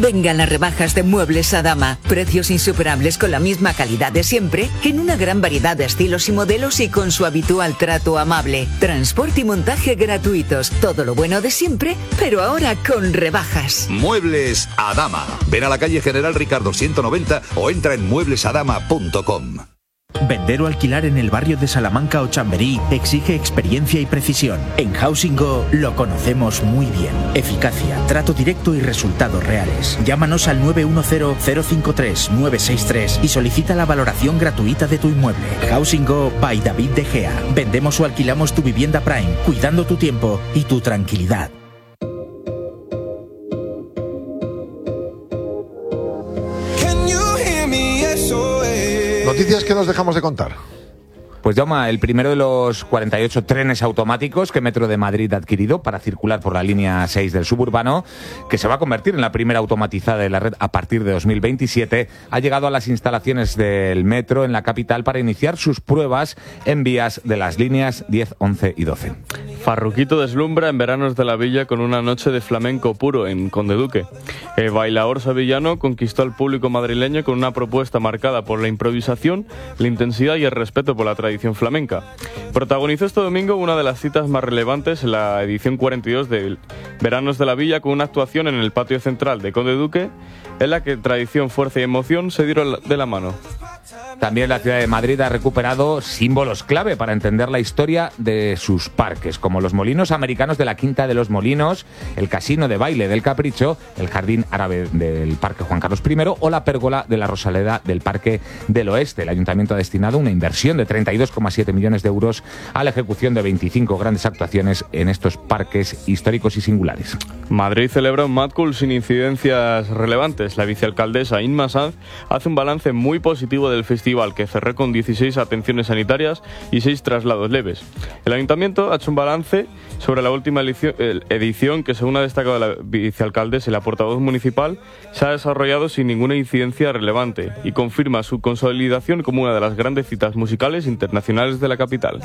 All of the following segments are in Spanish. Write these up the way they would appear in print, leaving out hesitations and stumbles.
Vengan las rebajas de Muebles Adama. Precios insuperables con la misma calidad de siempre, en una gran variedad de estilos y modelos y con su habitual trato amable. Transporte y montaje gratuitos. Todo lo bueno de siempre, pero ahora con rebajas. Muebles Adama. Ven a la calle General Ricardo 190 o entra en mueblesadama.com. Vender o alquilar en el barrio de Salamanca o Chamberí exige experiencia y precisión. En Housing Go lo conocemos muy bien. Eficacia, trato directo y resultados reales. Llámanos al 910-053-963 y solicita la valoración gratuita de tu inmueble. Housing Go by David De Gea. Vendemos o alquilamos tu vivienda Prime, cuidando tu tiempo y tu tranquilidad. Noticias que nos dejamos de contar. Pues Jaume, el primero de los 48 trenes automáticos que Metro de Madrid ha adquirido para circular por la línea 6 del suburbano, que se va a convertir en la primera automatizada de la red a partir de 2027, ha llegado a las instalaciones del Metro en la capital para iniciar sus pruebas en vías de las líneas 10, 11 y 12. Farruquito deslumbra en Veranos de la Villa con una noche de flamenco puro en Conde Duque. El bailaor sevillano conquistó al público madrileño con una propuesta marcada por la improvisación, la intensidad y el respeto por la tradición flamenca. Protagonizó este domingo una de las citas más relevantes en la edición 42 de Veranos de la Villa con una actuación en el patio central de Conde Duque en la que tradición, fuerza y emoción se dieron de la mano. También la ciudad de Madrid ha recuperado símbolos clave para entender la historia de sus parques, como los molinos americanos de la Quinta de los Molinos, el casino de baile del Capricho, el jardín árabe del Parque Juan Carlos I o la pérgola de la Rosaleda del Parque del Oeste. El Ayuntamiento ha destinado una inversión de 32,7 millones de euros a la ejecución de 25 grandes actuaciones en estos parques históricos y singulares. Madrid celebra un Mad Cool sin incidencias relevantes. La vicealcaldesa Inma Sanz hace un balance muy positivo del festival, que cerró con 16 atenciones sanitarias y 6 traslados leves. El Ayuntamiento ha hecho un balance sobre la última edición que, según ha destacado la vicealcaldesa y la portavoz municipal, se ha desarrollado sin ninguna incidencia relevante y confirma su consolidación como una de las grandes citas musicales internacionales de la capital.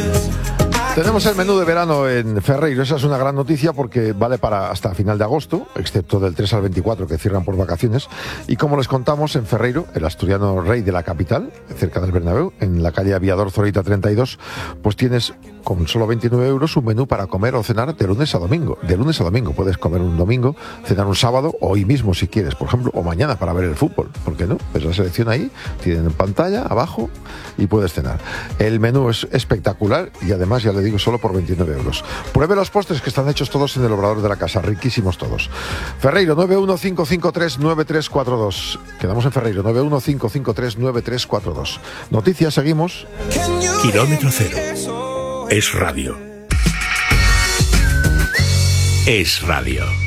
Tenemos el menú de verano en Ferreiro. Esa es una gran noticia porque vale para hasta final de agosto, excepto del 3 al 24 que cierran por vacaciones. Y como les contamos, en Ferreiro, el asturiano rey de la capital, cerca del Bernabéu, en la calle Aviador Zorita 32, pues tienes con solo 29 euros un menú para comer o cenar de lunes a domingo. De lunes a domingo puedes comer un domingo, cenar un sábado o hoy mismo si quieres, por ejemplo, o mañana para ver el fútbol. ¿Por qué no? Ves la selección ahí, tienen pantalla abajo y puedes cenar. El menú es espectacular y además, ya le digo, solo por 29 euros. Pruebe los postres que están hechos todos en el obrador de la casa, riquísimos todos. Ferreiro, 915539342. Quedamos en Ferreiro, 915539342. Noticias, seguimos. Kilómetro Cero. Es radio. Es radio.